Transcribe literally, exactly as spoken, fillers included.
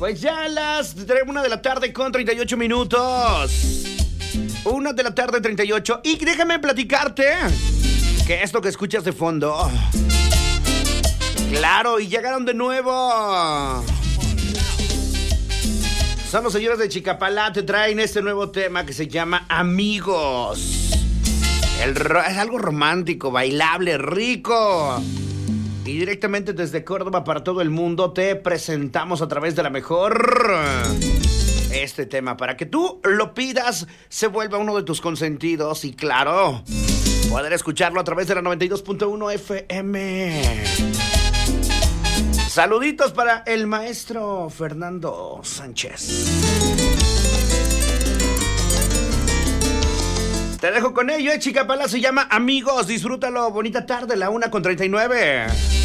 Pues ya a las una de la tarde con treinta y ocho minutos. Una de la tarde treinta y ocho. Y déjame platicarte que esto que escuchas de fondo, claro, y llegaron de nuevo. Son los señores de Chicapalá, te traen este nuevo tema que se llama Amigos. El ro- es algo romántico, bailable, rico. Y directamente desde Córdoba para todo el mundo te presentamos a través de la mejor este tema para que tú lo pidas, se vuelva uno de tus consentidos y claro, poder escucharlo a través de la noventa y dos punto uno F M. Saluditos para el maestro Fernando Sánchez. Te dejo con ello, eh, Chicapalá, se llama Amigos. Disfrútalo, bonita tarde, la una con treinta y nueve.